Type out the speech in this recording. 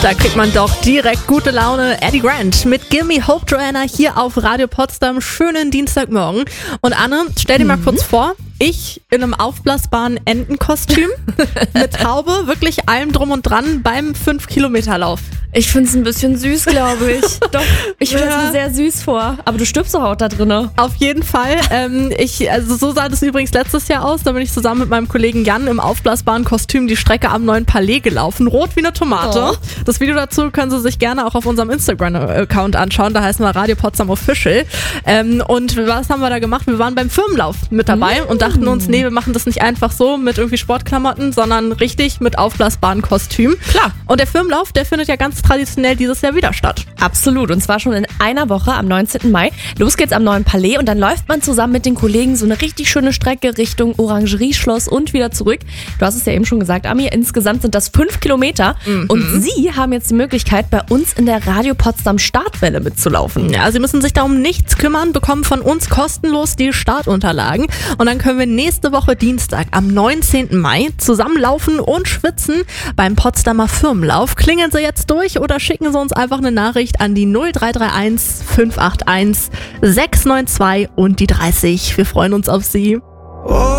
Dienstag kriegt man doch direkt gute Laune. Eddie Grant mit Give Me Hope, Joanna, hier auf Radio Potsdam. Schönen Dienstagmorgen. Und Anne, stell dir mal kurz vor, ich in einem aufblasbaren Entenkostüm mit Haube, wirklich allem drum und dran beim 5-Kilometer-Lauf. Ich find's ein bisschen süß, glaube ich. Doch, ich stelle es mir sehr süß vor. Aber du stirbst doch auch da drinne. Auf jeden Fall. So sah das übrigens letztes Jahr aus. Da bin ich zusammen mit meinem Kollegen Jan im aufblasbaren Kostüm die Strecke am Neuen Palais gelaufen. Rot wie eine Tomate. Oh. Das Video dazu können Sie sich gerne auch auf unserem Instagram-Account anschauen. Da heißen wir Radio Potsdam Official. Und was haben wir da gemacht? Wir waren beim Firmenlauf mit dabei und dachten uns, nee, wir machen das nicht einfach so mit irgendwie Sportklamotten, sondern richtig mit aufblasbaren Kostüm. Klar. Und der Firmenlauf, der findet ja ganz traditionell dieses Jahr wieder statt. Absolut. Und zwar schon in einer Woche am 19. Mai. Los geht's am Neuen Palais und dann läuft man zusammen mit den Kollegen so eine richtig schöne Strecke Richtung Orangerieschloss und wieder zurück. Du hast es ja eben schon gesagt, Ami, insgesamt sind das 5 Kilometer. Und Sie haben jetzt die Möglichkeit, bei uns in der Radio Potsdam Startwelle mitzulaufen. Ja, Sie müssen sich da um nichts kümmern, bekommen von uns kostenlos die Startunterlagen. Und dann können wir nächste Woche Dienstag am 19. Mai zusammenlaufen und schwitzen beim Potsdamer Firmenlauf. Klingeln Sie jetzt durch oder schicken Sie uns einfach eine Nachricht an die 0331 581 692 und die 30. Wir freuen uns auf Sie.